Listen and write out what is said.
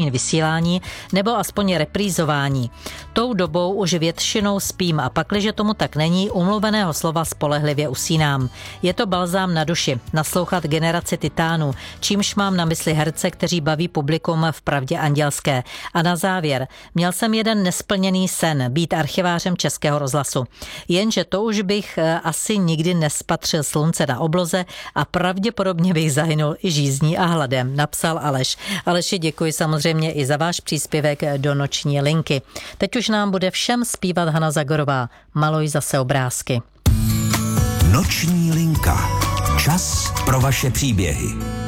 hodin vysílání nebo aspoň reprízování. Tou dobou už většinou spím a pakliže tomu tak není, umluveného slova spolehlivě usínám. Je to balzám na duši, naslouchat generaci titánů, čímž mám na mysli herce, kteří baví publikum v Pravdě andělské. A na závěr, měl jsem jeden nesplněný sen, být archivářem Českého rozhlasu. Jenže to už bych asi nikdy nespatřil slunce na obloze a pravděpodobně bych zahynul i žízní a hladem, napsal Aleš. Aleši, děkuji samozřejmě i za váš příspěvek do Noční linky. Teď už nám bude všem zpívat Hana Zagorová. Maluj zase obrázky. Noční linka. Čas pro vaše příběhy.